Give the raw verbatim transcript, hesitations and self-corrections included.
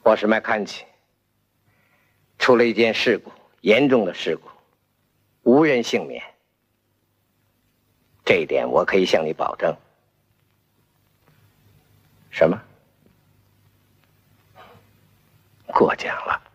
波什麦看起出了一件事故，严重的事故，无人幸免。这一点我可以向你保证。什么？过奖了。